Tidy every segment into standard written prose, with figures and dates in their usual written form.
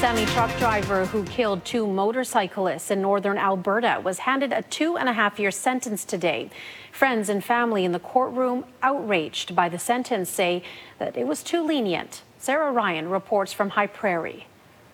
semi-truck driver who killed 2 motorcyclists in northern Alberta was handed a 2.5-year sentence today. Friends and family in the courtroom, outraged by the sentence, say that it was too lenient. Sarah Ryan reports from High Prairie.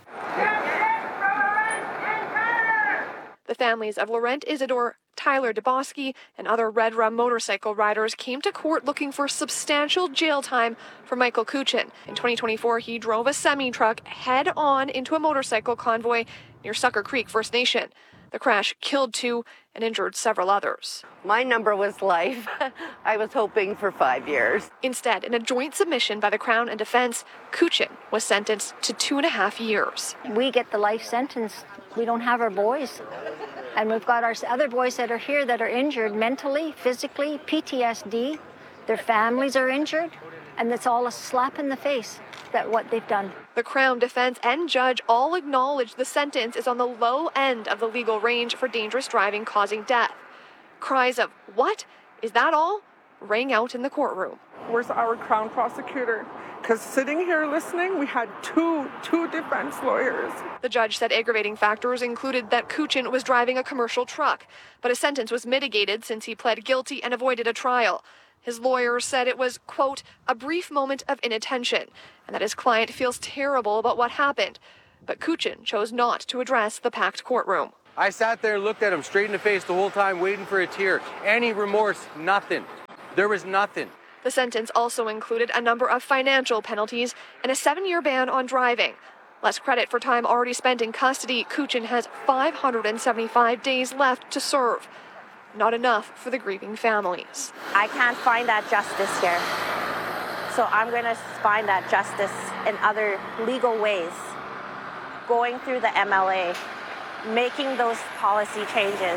The families of Laurent Isidore, Tyler DeBoski, and other Red Rum motorcycle riders came to court looking for substantial jail time for Michael Kuchin. In 2024, he drove a semi-truck head-on into a motorcycle convoy near Sucker Creek First Nation. The crash killed 2 and injured several others. My number was life. I was hoping for 5 years. Instead, in a joint submission by the Crown and Defense, Kuchin was sentenced to 2.5 years. We get the life sentence. We don't have our boys. And we've got our other boys that are here that are injured mentally, physically, PTSD. Their families are injured. And it's all a slap in the face that what they've done. The Crown, Defense, and judge all acknowledge the sentence is on the low end of the legal range for dangerous driving causing death. Cries of, "What? Is that all?" rang out in the courtroom. Where's our Crown prosecutor? Because sitting here listening, we had two defense lawyers. The judge said aggravating factors included that Kuchin was driving a commercial truck, but his sentence was mitigated since he pled guilty and avoided a trial. His lawyers said it was, quote, a brief moment of inattention, and that his client feels terrible about what happened. But Kuchin chose not to address the packed courtroom. I sat there and looked at him straight in the face the whole time, waiting for a tear. Any remorse? Nothing. There was nothing. The sentence also included a number of financial penalties and a 7-year ban on driving. Less credit for time already spent in custody, Kuchin has 575 days left to serve. Not enough for the grieving families. I can't find that justice here. So I'm going to find that justice in other legal ways. Going through the MLA, making those policy changes.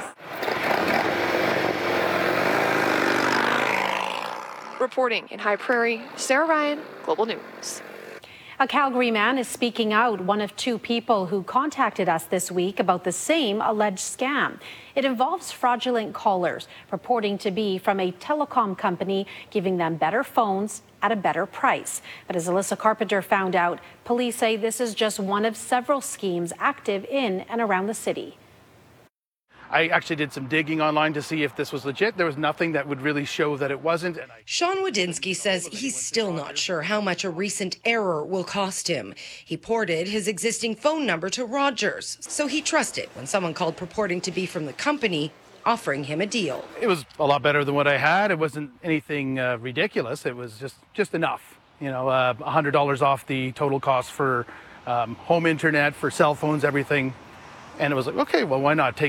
Reporting in High Prairie, Sarah Ryan, Global News. A Calgary man is speaking out, one of 2 people who contacted us this week about the same alleged scam. It involves fraudulent callers purporting to be from a telecom company, giving them better phones at a better price. But as Alyssa Carpenter found out, police say this is just one of several schemes active in and around the city. I actually did some digging online to see if this was legit. There was nothing that would really show that it wasn't. Sean Wadinsky says he's still not sure how much a recent error will cost him. He ported his existing phone number to Rogers, so he trusted when someone called purporting to be from the company, offering him a deal. It was a lot better than what I had. It wasn't anything ridiculous. It was just enough. You know, $100 off the total cost for home internet, for cell phones, everything. And it was like, okay, well, why not take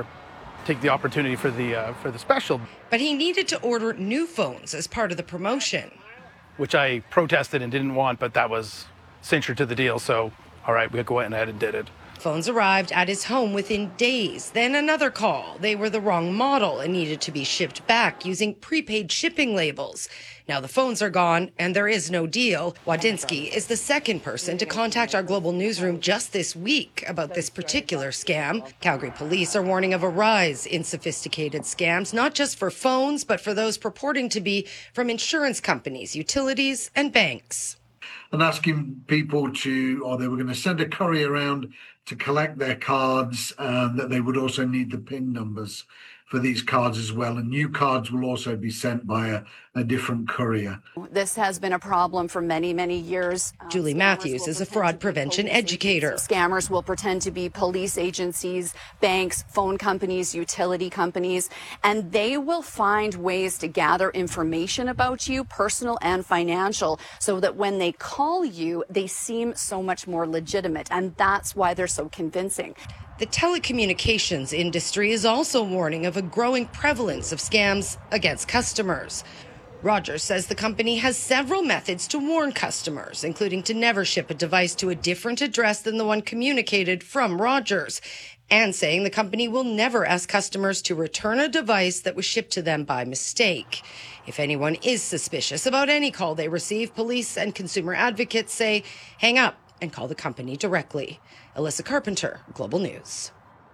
the opportunity for the special? But he needed to order new phones as part of the promotion, which I protested and didn't want, but that was cincher to the deal. So, all right, we went ahead and did it. Phones arrived at his home within days. Then another call. They were the wrong model and needed to be shipped back using prepaid shipping labels. Now the phones are gone and there is no deal. Wadinsky is the second person to contact our Global Newsroom just this week about this particular scam. Calgary police are warning of a rise in sophisticated scams, not just for phones, but for those purporting to be from insurance companies, utilities, and banks. And asking people or they were going to send a courier around to collect their cards, that they would also need the PIN numbers for these cards as well. And new cards will also be sent by a different courier. This has been a problem for many, many years. Julie Matthews is a fraud prevention educator. Scammers will pretend to be police agencies, banks, phone companies, utility companies, and they will find ways to gather information about you, personal and financial, so that when they call you, they seem so much more legitimate. And that's why they're so convincing. The telecommunications industry is also warning of a growing prevalence of scams against customers. Rogers says the company has several methods to warn customers, including to never ship a device to a different address than the one communicated from Rogers, and saying the company will never ask customers to return a device that was shipped to them by mistake. If anyone is suspicious about any call they receive, police and consumer advocates say hang up and call the company directly. Alyssa Carpenter, Global News.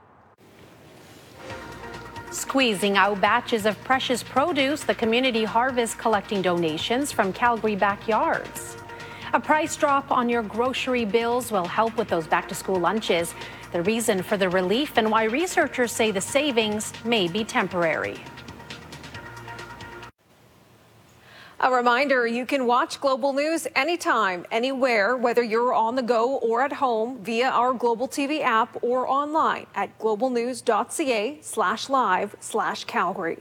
Squeezing out batches of precious produce, the community harvest collecting donations from Calgary backyards. A price drop on your grocery bills will help with those back-to-school lunches. The reason for the relief and why researchers say the savings may be temporary. A reminder, you can watch Global News anytime, anywhere, whether you're on the go or at home via our Global TV app or online at globalnews.ca/live/Calgary.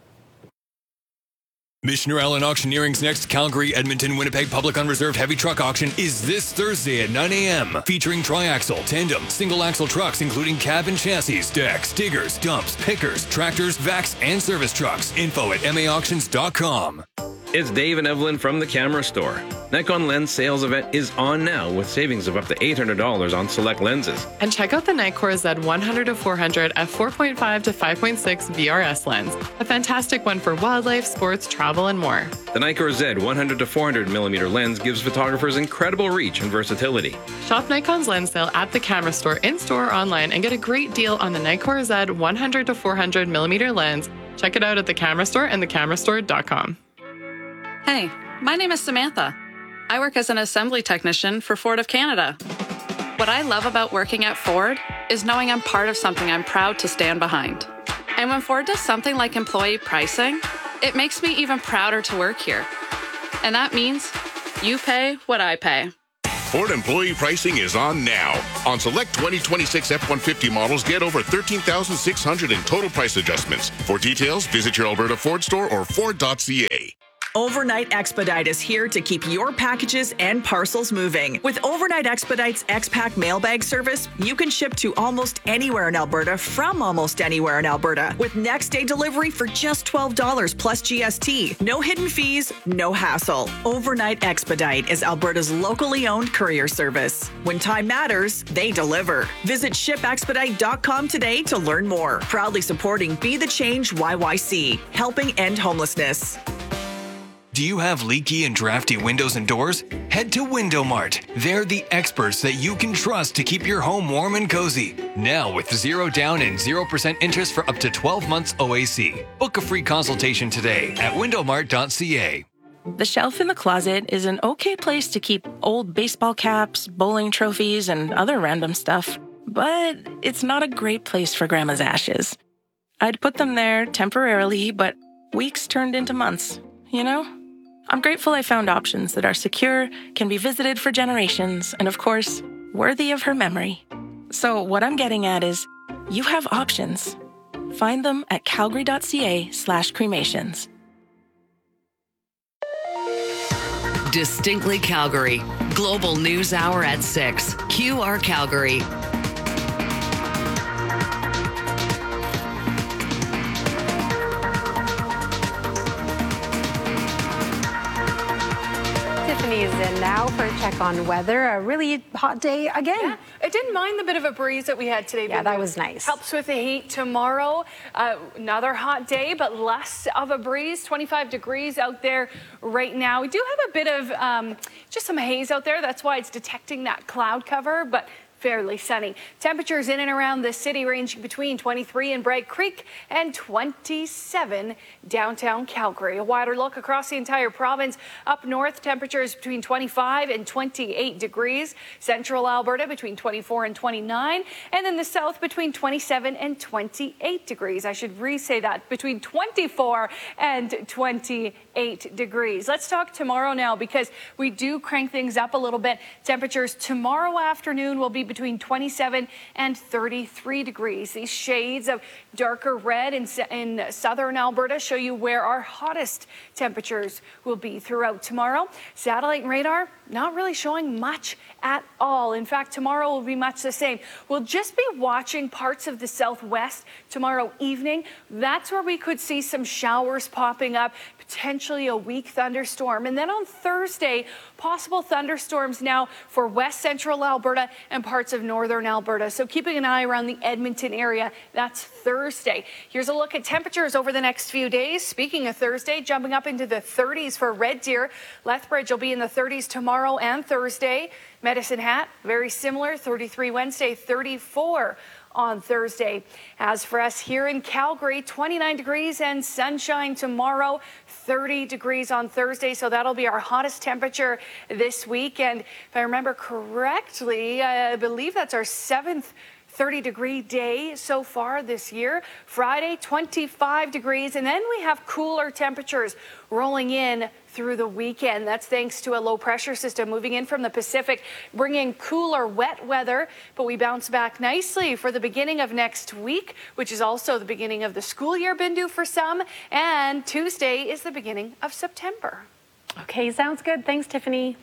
Missioner Allen Auctioneering's next Calgary, Edmonton, Winnipeg Public Unreserved Heavy Truck Auction is this Thursday at 9 a.m. featuring triaxle, tandem, single-axle trucks including cab and chassis, decks, diggers, dumps, pickers, tractors, vacs, and service trucks. Info at maauctions.com. It's Dave and Evelyn from the Camera Store. Nikon Lens sales event is on now with savings of up to $800 on select lenses. And check out the Nikkor Z100-400 f4.5 to 5.6 VRS lens. A fantastic one for wildlife, sports, travel, and more. The Nikkor Z 100-400mm lens gives photographers incredible reach and versatility. Shop Nikon's lens sale at the Camera Store, in-store or online, and get a great deal on the Nikkor Z 100-400mm lens. Check it out at the Camera Store and thecamerastore.com. Hey, my name is Samantha. I work as an assembly technician for Ford of Canada. What I love about working at Ford is knowing I'm part of something I'm proud to stand behind. And when Ford does something like employee pricing, it makes me even prouder to work here. And that means you pay what I pay. Ford employee pricing is on now. On select 2026 F-150 models, get over $13,600 in total price adjustments. For details, visit your Alberta Ford store or Ford.ca. Overnight Expedite is here to keep your packages and parcels moving. With Overnight Expedite's X-Pack mailbag service, you can ship to almost anywhere in Alberta from almost anywhere in Alberta with next day delivery for just $12 plus GST. No hidden fees, no hassle. Overnight Expedite is Alberta's locally owned courier service. When time matters, they deliver. Visit shipexpedite.com today to learn more. Proudly supporting Be the Change YYC, helping end homelessness. Do you have leaky and drafty windows and doors? Head to Window Mart. They're the experts that you can trust to keep your home warm and cozy. Now with 0 down and 0% interest for up to 12 months OAC. Book a free consultation today at windowmart.ca. The shelf in the closet is an okay place to keep old baseball caps, bowling trophies, and other random stuff. But it's not a great place for Grandma's ashes. I'd put them there temporarily, but weeks turned into months, you know? I'm grateful I found options that are secure, can be visited for generations, and of course, worthy of her memory. So what I'm getting at is, you have options. Find them at calgary.ca/cremations. Distinctly Calgary. Global News Hour at 6. QR Calgary. Tiffany's in now for a check on weather. A really hot day again. Yeah, I didn't mind the bit of a breeze that we had today. Yeah, that was nice. Helps with the heat tomorrow. Another hot day, but less of a breeze. 25 degrees out there right now. We do have a bit of just some haze out there. That's why it's detecting that cloud cover, but fairly sunny. Temperatures in and around the city ranging between 23 in Bright Creek and 27 downtown Calgary. A wider look across the entire province. Up north, temperatures between 25 and 28 degrees. Central Alberta between 24 and 29. And then the south between 27 and 28 degrees. I should re-say that, between 24 and 28 degrees. Let's talk tomorrow now, because we do crank things up a little bit. Temperatures tomorrow afternoon will be between 27 and 33 degrees. These shades of darker red in southern Alberta show you where our hottest temperatures will be throughout tomorrow. Satellite and radar not really showing much at all. In fact, tomorrow will be much the same. We'll just be watching parts of the southwest tomorrow evening. That's where we could see some showers popping up, potentially a weak thunderstorm. And then on Thursday, possible thunderstorms now for west central Alberta and parts of northern Alberta. So keeping an eye around the Edmonton area. That's Thursday. Here's a look at temperatures over the next few days. Speaking of Thursday, jumping up into the 30s for Red Deer. Lethbridge will be in the 30s tomorrow and Thursday. Medicine Hat, very similar, 33 Wednesday, 34 on Thursday. As for us here in Calgary, 29 degrees and sunshine tomorrow, 30 degrees on Thursday. So that'll be our hottest temperature this week. And if I remember correctly, I believe that's our 7th 30-degree day so far this year. Friday, 25 degrees, and then we have cooler temperatures rolling in through the weekend. That's thanks to a low-pressure system moving in from the Pacific, bringing cooler, wet weather, but we bounce back nicely for the beginning of next week, which is also the beginning of the school year, Bindu, for some, and Tuesday is the beginning of September. Okay, sounds good. Thanks, Tiffany.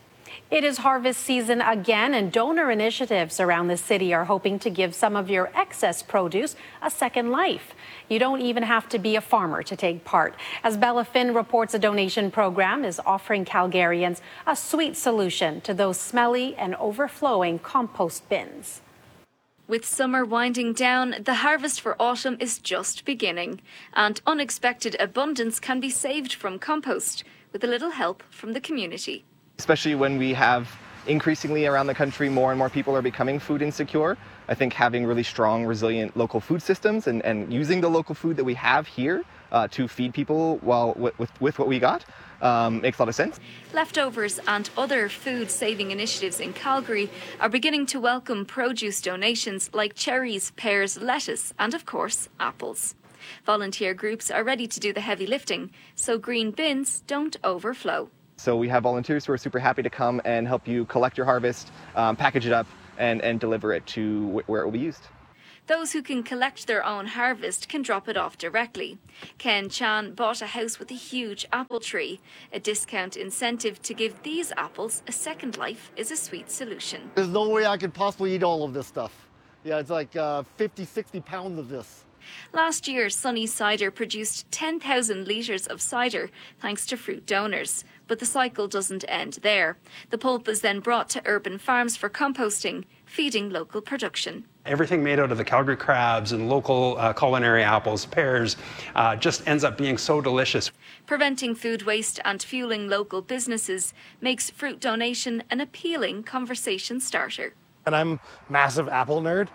It is harvest season again, and donor initiatives around the city are hoping to give some of your excess produce a second life. You don't even have to be a farmer to take part. As Bella Finn reports, a donation program is offering Calgarians a sweet solution to those smelly and overflowing compost bins. With summer winding down, the harvest for autumn is just beginning, and unexpected abundance can be saved from compost with a little help from the community. Especially when we have increasingly around the country, more and more people are becoming food insecure. I think having really strong, resilient local food systems and using the local food that we have here to feed people with what we got makes a lot of sense. Leftovers and other food-saving initiatives in Calgary are beginning to welcome produce donations like cherries, pears, lettuce and, of course, apples. Volunteer groups are ready to do the heavy lifting, so green bins don't overflow. So we have volunteers who are super happy to come and help you collect your harvest, package it up, and deliver it to where it will be used. Those who can collect their own harvest can drop it off directly. Ken Chan bought a house with a huge apple tree. A discount incentive to give these apples a second life is a sweet solution. There's no way I could possibly eat all of this stuff. Yeah, it's like 50, 60 pounds of this. Last year, Sunny Cider produced 10,000 litres of cider thanks to fruit donors. But the cycle doesn't end there. The pulp is then brought to urban farms for composting, feeding local production. Everything made out of the Calgary crabs and local culinary apples, pears, just ends up being so delicious. Preventing food waste and fueling local businesses makes fruit donation an appealing conversation starter. And I'm a massive apple nerd,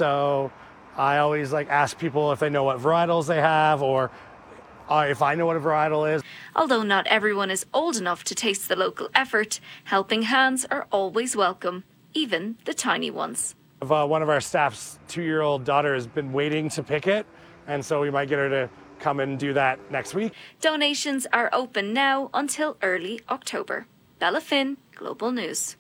so I always ask people if they know what varietals they have or if I know what a varietal is. Although not everyone is old enough to taste the local effort, helping hands are always welcome, even the tiny ones. One of our staff's 2-year-old daughter has been waiting to pick it, and so we might get her to come and do that next week. Donations are open now until early October. Bella Finn, Global News.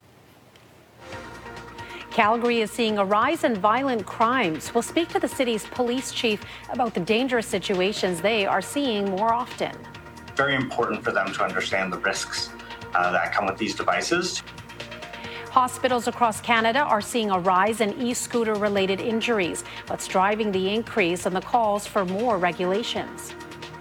Calgary is seeing a rise in violent crimes. We'll speak to the city's police chief about the dangerous situations they are seeing more often. Very important for them to understand the risks that come with these devices. Hospitals across Canada are seeing a rise in e-scooter related injuries. What's driving the increase and the calls for more regulations?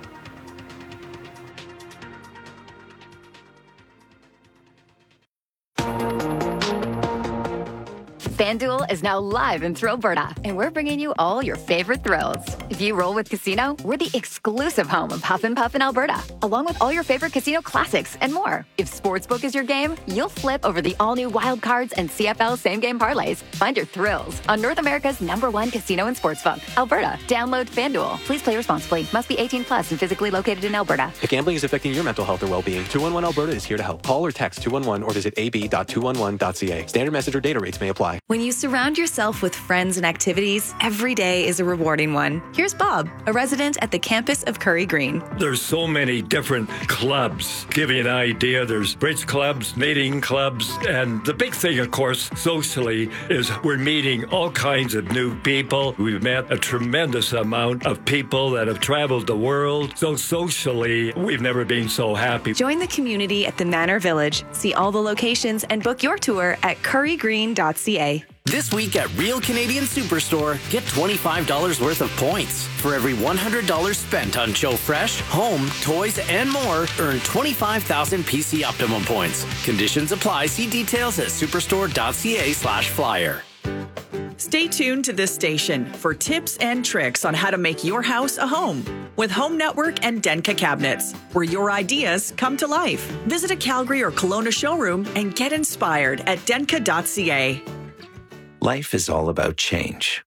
FanDuel is now live in Thrillberta, and we're bringing you all your favorite thrills. If you roll with Casino, we're the exclusive home of Huff and Puff in Alberta, along with all your favorite casino classics and more. If Sportsbook is your game, you'll flip over the all-new Wild Cards and CFL same-game parlays. Find your thrills on North America's #1 casino and sportsbook, Alberta. Download FanDuel. Please play responsibly. Must be 18 plus and physically located in Alberta. If gambling is affecting your mental health or well-being, 211 Alberta is here to help. Call or text 211 or visit ab.211.ca. Standard message or data rates may apply. When you surround yourself with friends and activities, every day is a rewarding one. Here's Bob, a resident at the campus of Curry Green. There's so many different clubs. Give you an idea, there's bridge clubs, knitting clubs, and the big thing, of course, socially, is we're meeting all kinds of new people. We've met a tremendous amount of people that have traveled the world. So socially, we've never been so happy. Join the community at the Manor Village. See all the locations and book your tour at currygreen.ca. This week at Real Canadian Superstore, get $25 worth of points. For every $100 spent on Joe Fresh, home, toys, and more, earn 25,000 PC Optimum points. Conditions apply. See details at superstore.ca/flyer. Stay tuned to this station for tips and tricks on how to make your house a home with Home Network and Denka Cabinets, where your ideas come to life. Visit a Calgary or Kelowna showroom and get inspired at denka.ca. Life is all about change.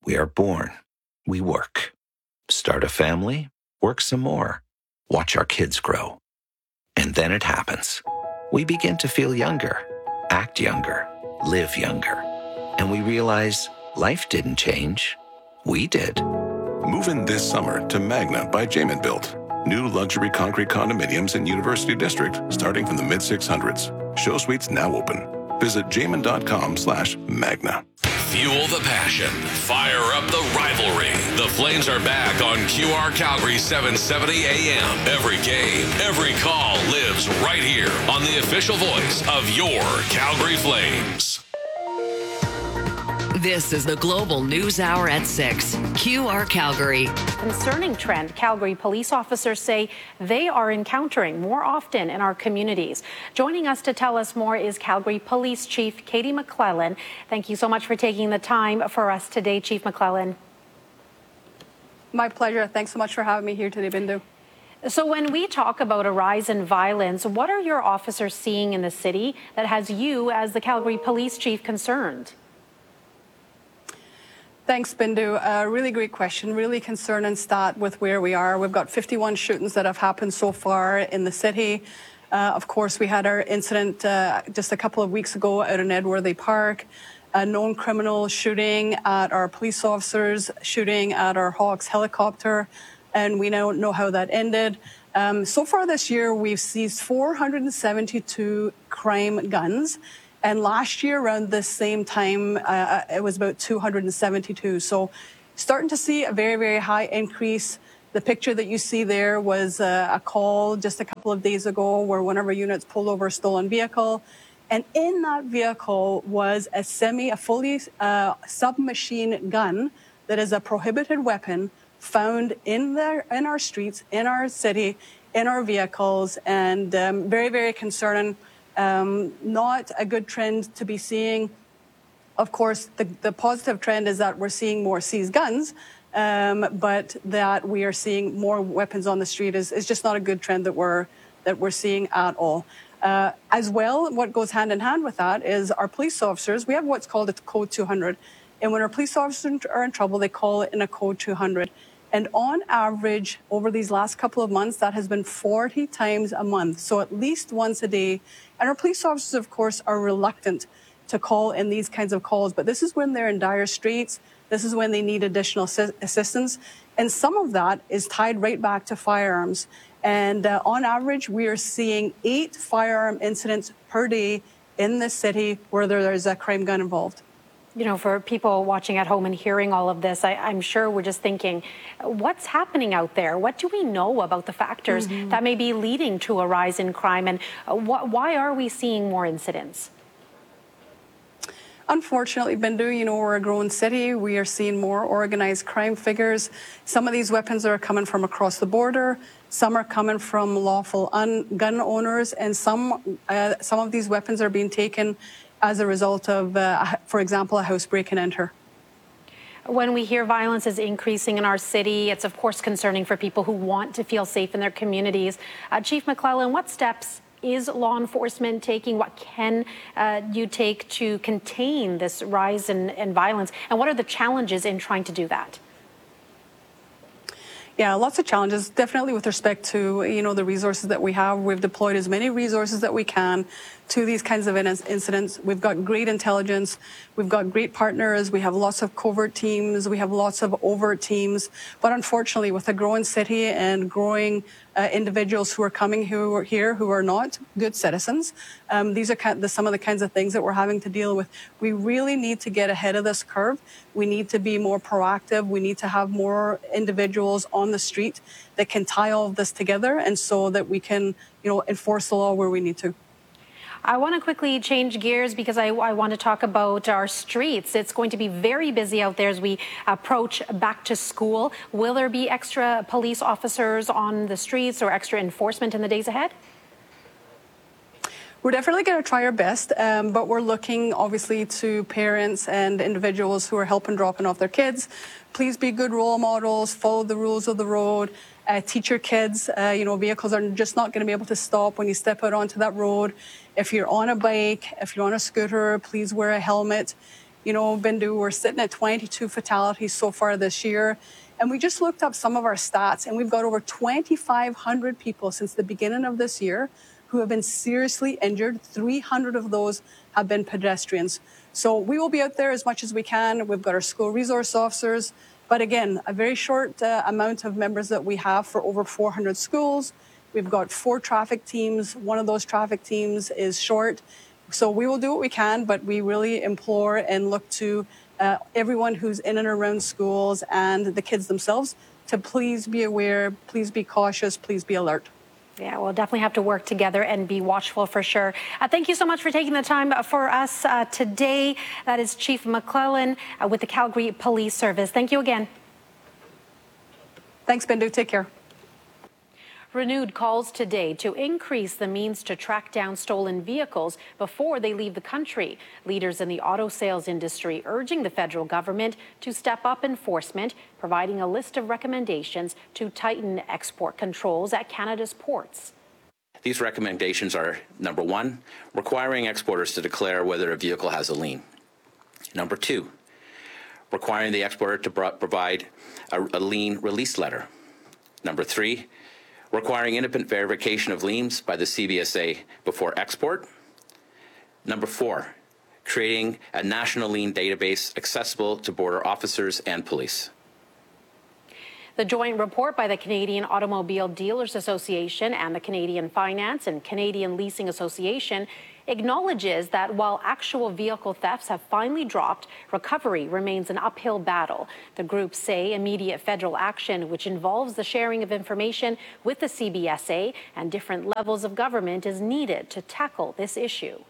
We are born. We work. Start a family. Work some more. Watch our kids grow. And then it happens. We begin to feel younger, act younger, live younger. And we realize life didn't change. We did. Move in this summer to Magna by Jamin Built. New luxury concrete condominiums in University District starting from the mid-600s. Show suites now open. Visit jamin.com/Magna. Fuel the passion. Fire up the rivalry. The Flames are back on QR Calgary 770 AM. Every game, every call lives right here on the official voice of your Calgary Flames. This is the Global News Hour at 6. QR Calgary. Concerning trend Calgary police officers say they are encountering more often in our communities. Joining us to tell us more is Calgary Police Chief Katie McClellan. Thank you so much for taking the time for us today, Chief McClellan. My pleasure. Thanks so much for having me here today, Bindu. So when we talk about a rise in violence, what are your officers seeing in the city that has you as the Calgary Police Chief concerned? Thanks, Bindu. Really great question. Really concerning stat with where we are. We've got 51 shootings that have happened so far in the city. Of course, we had our incident just a couple of weeks ago out in Edworthy Park. A known criminal shooting at our police officers, shooting at our Hawks helicopter, and we don't know how that ended. So far this year, we've seized 472 crime guns. And last year, around this same time, it was about 272. So starting to see a very, very high increase. The picture that you see there was a call just a couple of days ago where one of our units pulled over a stolen vehicle. And in that vehicle was a fully submachine gun that is a prohibited weapon found in our streets, in our city, in our vehicles, and very, very concerning. Not a good trend to be seeing. Of course, the positive trend is that we're seeing more seized guns, but that we are seeing more weapons on the street is just not a good trend that we're seeing at all. As well, what goes hand in hand with that is our police officers. We have what's called a Code 200, and when our police officers are in trouble, they call it in a Code 200. And on average, over these last couple of months, that has been 40 times a month, so at least once a day. And our police officers, of course, are reluctant to call in these kinds of calls, but this is when they're in dire straits. This is when they need additional assistance. And some of that is tied right back to firearms. And on average, we are seeing 8 firearm incidents per day in this city where there is a crime gun involved. You know, for people watching at home and hearing all of this, I'm sure we're just thinking, what's happening out there? What do we know about the factors that may be leading to a rise in crime? And why are we seeing more incidents? Unfortunately, Bindu, we're a growing city. We are seeing more organized crime figures. Some of these weapons are coming from across the border. Some are coming from lawful gun owners. And some of these weapons are being taken as a result of, for example, a house break and enter. When we hear violence is increasing in our city, it's of course concerning for people who want to feel safe in their communities. Chief McClellan, what steps is law enforcement taking? What can you take to contain this rise in violence? And what are the challenges in trying to do that? Yeah, lots of challenges, definitely with respect to, the resources that we have. We've deployed as many resources that we can to these kinds of incidents. We've got great intelligence. We've got great partners. We have lots of covert teams. We have lots of overt teams. But unfortunately, with a growing city and growing individuals who are coming here who are not good citizens, these are some of the kinds of things that we're having to deal with. We really need to get ahead of this curve. We need to be more proactive. We need to have more individuals on the street that can tie all of this together, and so that we can, enforce the law where we need to. I want to quickly change gears because I want to talk about our streets. It's going to be very busy out there as we approach back to school. Will there be extra police officers on the streets or extra enforcement in the days ahead? We're definitely going to try our best, but we're looking obviously to parents and individuals who are helping dropping off their kids. Please be good role models, follow the rules of the road, teach your kids. Vehicles are just not going to be able to stop when you step out onto that road. If you're on a bike, if you're on a scooter, please wear a helmet. You know, Bindu, we're sitting at 22 fatalities so far this year. And we just looked up some of our stats, and we've got over 2,500 people since the beginning of this year who have been seriously injured. 300 of those have been pedestrians. So we will be out there as much as we can. We've got our school resource officers. But again, a very short amount of members that we have for over 400 schools. We've got 4 traffic teams. One of those traffic teams is short. So we will do what we can, but we really implore and look to everyone who's in and around schools and the kids themselves to please be aware, please be cautious, please be alert. Yeah, we'll definitely have to work together and be watchful for sure. Thank you so much for taking the time for us today. That is Chief McClellan with the Calgary Police Service. Thank you again. Thanks, Bindu. Take care. Renewed calls today to increase the means to track down stolen vehicles before they leave the country. Leaders in the auto sales industry urging the federal government to step up enforcement, providing a list of recommendations to tighten export controls at Canada's ports. These recommendations are, number 1, requiring exporters to declare whether a vehicle has a lien. Number 2, requiring the exporter to provide a lien release letter. Number 3, requiring independent verification of liens by the CBSA before export. Number 4, creating a national lien database accessible to border officers and police. The joint report by the Canadian Automobile Dealers Association and the Canadian Finance and Canadian Leasing Association acknowledges that while actual vehicle thefts have finally dropped, recovery remains an uphill battle. The groups say immediate federal action, which involves the sharing of information with the CBSA and different levels of government, is needed to tackle this issue.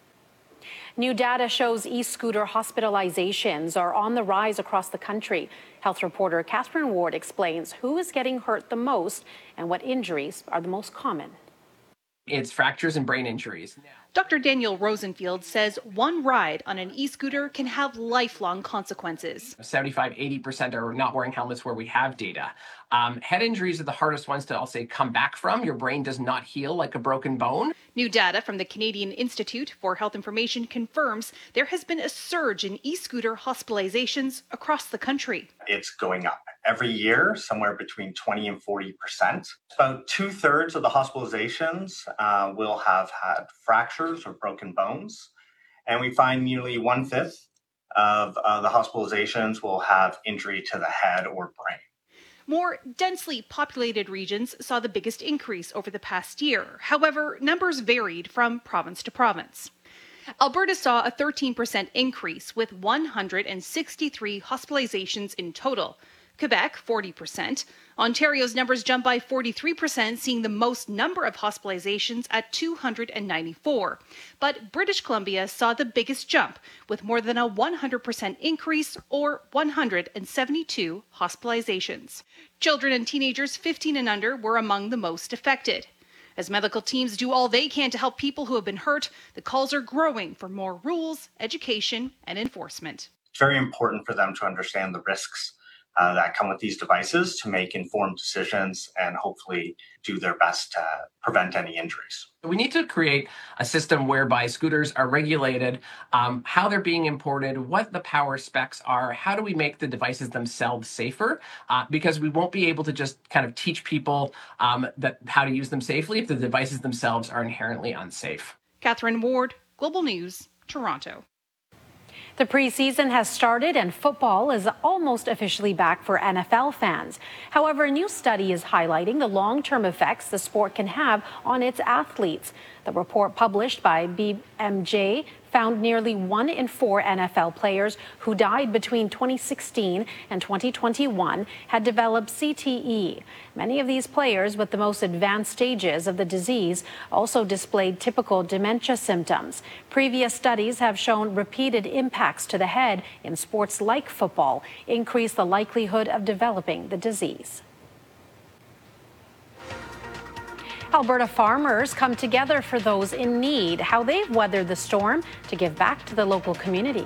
New data shows e-scooter hospitalizations are on the rise across the country. Health reporter Catherine Ward explains who is getting hurt the most and what injuries are the most common. It's fractures and brain injuries. Dr. Daniel Rosenfield says one ride on an e-scooter can have lifelong consequences. 75-80% are not wearing helmets where we have data. Head injuries are the hardest ones to, I'll say, come back from. Your brain does not heal like a broken bone. New data from the Canadian Institute for Health Information confirms there has been a surge in e-scooter hospitalizations across the country. It's going up every year, somewhere between 20 and 40%. About 2/3 of the hospitalizations will have had fractures or broken bones. And we find nearly 1/5 of the hospitalizations will have injury to the head or brain. More densely populated regions saw the biggest increase over the past year. However, numbers varied from province to province. Alberta saw a 13% increase with 163 hospitalizations in total. Quebec, 40%. Ontario's numbers jumped by 43%, seeing the most number of hospitalizations at 294. But British Columbia saw the biggest jump, with more than a 100% increase, or 172 hospitalizations. Children and teenagers 15 and under were among the most affected. As medical teams do all they can to help people who have been hurt, the calls are growing for more rules, education, and enforcement. It's very important for them to understand the risks that come with these devices to make informed decisions and hopefully do their best to prevent any injuries. We need to create a system whereby scooters are regulated, how they're being imported, what the power specs are, how do we make the devices themselves safer, because we won't be able to just kind of teach people that how to use them safely if the devices themselves are inherently unsafe. Catherine Ward, Global News, Toronto. The preseason has started and football is almost officially back for NFL fans. However, a new study is highlighting the long-term effects the sport can have on its athletes. The report published by BMJ found nearly 1 in 4 NFL players who died between 2016 and 2021 had developed CTE. Many of these players with the most advanced stages of the disease also displayed typical dementia symptoms. Previous studies have shown repeated impacts to the head in sports like football increase the likelihood of developing the disease. Alberta farmers come together for those in need, how they've weathered the storm to give back to the local community.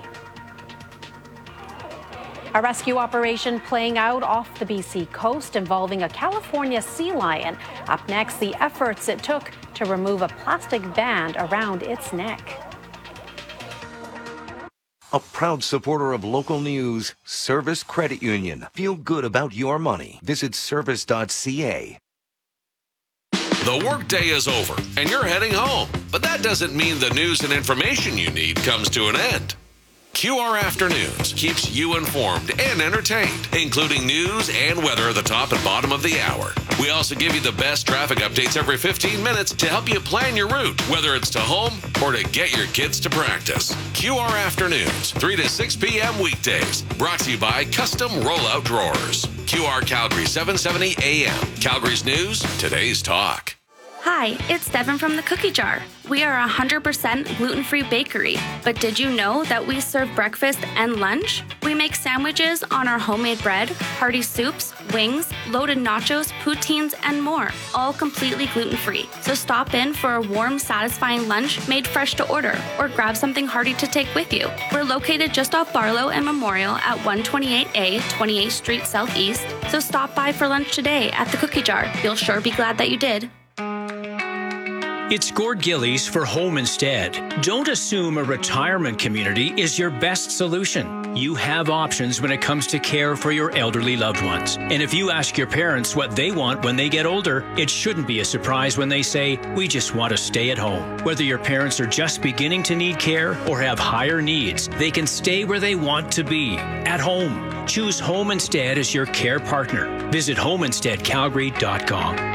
A rescue operation playing out off the BC coast involving a California sea lion. Up next, the efforts it took to remove a plastic band around its neck. a proud supporter of local news, Service Credit Union. Feel good about your money. Visit service.ca. The workday is over and you're heading home, but that doesn't mean the news and information you need comes to an end. QR Afternoons keeps you informed and entertained, including news and weather at the top and bottom of the hour. We also give you the best traffic updates every 15 minutes to help you plan your route, whether it's to home or to get your kids to practice. QR Afternoons, 3 to 6 p.m. weekdays. Brought to you by Custom Rollout Drawers. QR Calgary 770 AM. Calgary's news, today's talk. Hi, it's Devin from the Cookie Jar. We are a 100% gluten-free bakery, but did you know that we serve breakfast and lunch? We make sandwiches on our homemade bread, hearty soups, wings, loaded nachos, poutines, and more, all completely gluten-free. So stop in for a warm, satisfying lunch made fresh to order, or grab something hearty to take with you. We're located just off Barlow and Memorial at 128A, 28th Street Southeast, so stop by for lunch today at the Cookie Jar. You'll sure be glad that you did. It's Gord Gillies for Home Instead. Don't assume a retirement community is your best solution. You have options when it comes to care for your elderly loved ones. And if you ask your parents what they want when they get older, it shouldn't be a surprise when they say, we just want to stay at home. Whether your parents are just beginning to need care or have higher needs, they can stay where they want to be, at home. Choose Home Instead as your care partner. Visit homeinsteadcalgary.com.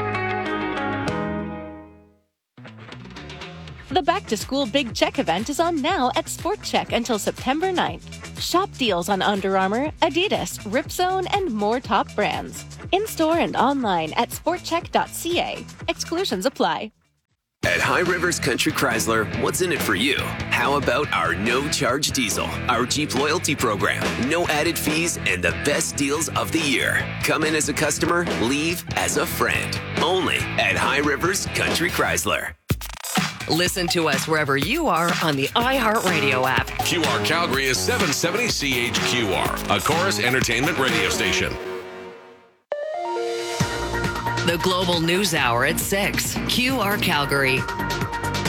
The Back to School Big Check event is on now at Sport Check until September 9th. Shop deals on Under Armour, Adidas, Ripzone, and more top brands. In-store and online at sportcheck.ca. Exclusions apply. At High Rivers Country Chrysler, what's in it for you? How about our no-charge diesel, our Jeep loyalty program, no added fees, and the best deals of the year? Come in as a customer, leave as a friend. Only at High Rivers Country Chrysler. Listen to us wherever you are on the iHeartRadio app. QR Calgary is 770 CHQR, a Chorus Entertainment radio station. The Global News Hour at 6. QR Calgary.